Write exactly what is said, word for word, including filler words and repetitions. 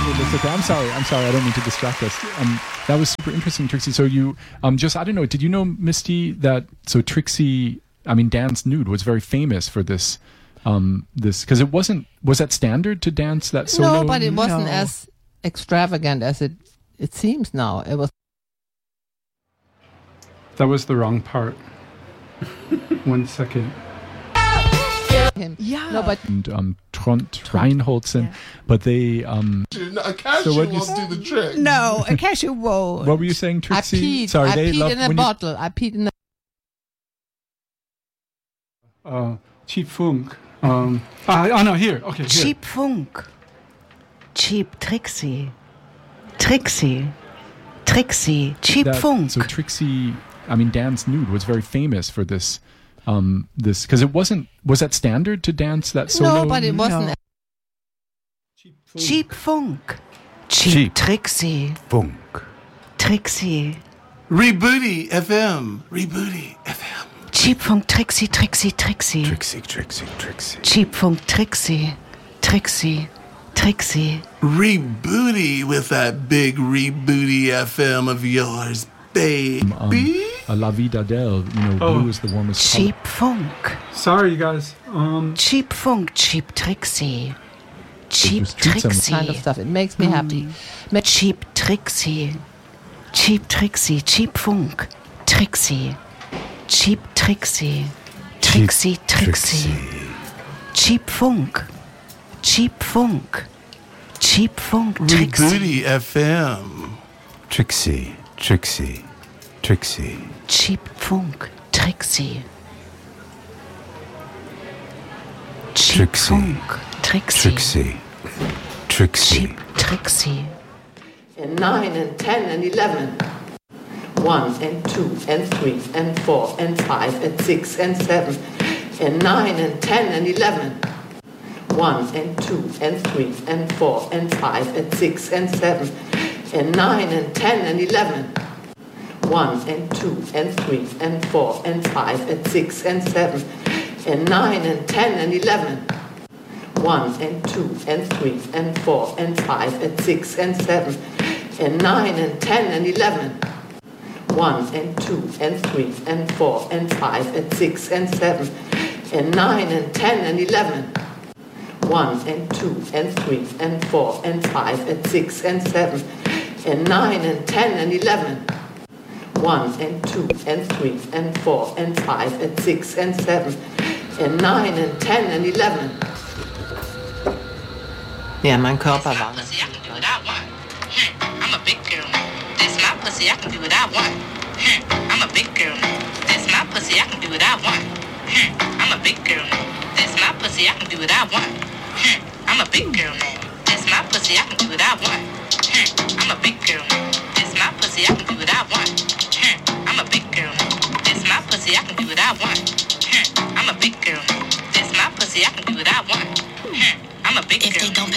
That's okay. I'm sorry. I'm sorry. I don't mean to distract us. Um, that was super interesting, Trixie. So you, um, just I don't know. Did you know, Misty, that so Trixie? I mean, Dance Nude was very famous for this. Um, this because it wasn't was that standard to dance that solo? No, but it wasn't no. as extravagant as it it seems now. It was. That was the wrong part. One second. Him. Yeah. No, but and um, Trond Reinholdsen, yeah. but they. Um, A cashew So what you won't s- do the trick. No, a cashew won't. what were you saying, I Trixie? peed. Sorry, I they peed love in a when you- bottle. I peed in a. Uh, cheap funk. Um, ah, oh no, here. Okay, here. Cheap Funk. Cheap Trixie. Trixie. Trixie. Cheap that- Funk. So Trixie, I mean, Dance Nude was very famous for this. Um, this because it wasn't was that standard to dance that solo? No, but it wasn't. No. Cheap funk. Cheap Funk. Cheap, Cheap. Trixie. Funk. Trixie. Rebooty F M. Rebooty F M. Cheap Funk. Trixie. Trixie. Trixie. Trixie, Trixie, Trixie. Cheap Funk. Trixie. Trixie. Trixie. Rebooty with that big Rebooty F M of yours, baby. Um, uh, La Vida Del, you know, Oh. blue is the warmest Cheap Funk. Sorry, you guys. Um, Cheap Funk. Cheap Trixie. Cheap just treat some- Trixie. Kind of stuff. It makes me happy. Mit Cheap Trixie. Cheap Trixie. Cheap Funk. Trixie. Cheap Trixie. Trixie, Trixie. Cheap Funk. Cheap Funk. Cheap Funk. Trixie. Rebooty F M. Trixie, Trixie, Trixie. Cheap Funk. Trixie. Cheap Trixie. Funk. Trixie. Trixie, Trixie. Cheap Trixie. and nine and ten and eleven. One and two and three and four and five and six and seven and nine and ten and eleven. One and two and three and four and five and six and seven and nine and ten and eleven. One and two and three and four and five and six and seven and nine and ten and eleven. One and two and three and four and five and six and seven and nine and ten and eleven. One and two and three and four and five and six and seven and nine and ten and eleven. One and two and three and four and five and six and seven and nine and ten and eleven. One and two and three and four and five and six and seven and nine and ten and eleven. Ja, mein Körper war Pussy, I can do what I want. Hmm, I'm a big girl now. This my pussy, I can do what I want. Hmm, I'm a big girl now. This my pussy, I can do what I want. Hmm, I'm a big girl now. This my pussy, I can do what I want. Hmm, I'm a big girl now. This my pussy, I can do what I want. Hmm, I'm a big girl now. This my pussy, I can do what I want. Hmm, I'm a big girl now. This my pussy, I can do what I want. Hmm, I'm a big girl now. This my pussy, I can do what I want. Hmm, I'm a big girl. If they don't